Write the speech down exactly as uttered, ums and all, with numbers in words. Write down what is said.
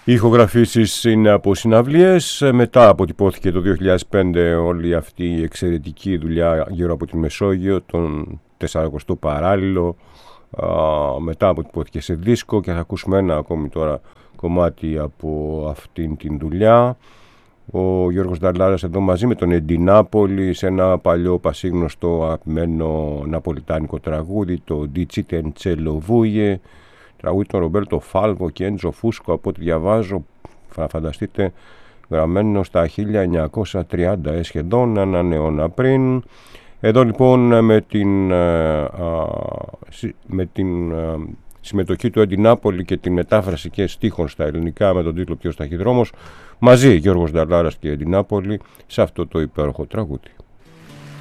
Οι ηχογραφήσεις είναι από συναυλίες. Μετά αποτυπώθηκε το δύο χιλιάδες πέντε όλη αυτή η εξαιρετική δουλειά γύρω από τη Μεσόγειο, τον τεσσαρακοστό παράλληλο. Α, μετά αποτυπώθηκε σε δίσκο και θα ακούσουμε ένα ακόμη τώρα κομμάτι από αυτήν την δουλειά. Ο Γιώργος Νταλάρας εδώ μαζί με τον Εντι Νάπολη σε ένα παλιό πασίγνωστο αγαπημένο ναπολιτάνικο τραγούδι, το Dicite in cielo vuie, τραγούδι των Ρομπέρτο Φάλβο και Έντζο Φούσκο, από ό,τι διαβάζω, θα φανταστείτε, γραμμένο στα χίλια εννιακόσια τριάντα, ε, σχεδόν έναν αιώνα πριν. Εδώ λοιπόν με την, με την συμμετοχή του Εντι Νάπολη και την μετάφραση και στίχων στα ελληνικά με τον τίτλο «Ποιος ταχυδρόμος», μαζί Γιώργος Νταλάρας και Εντι Νάπολη σε αυτό το υπέροχο τραγούδι.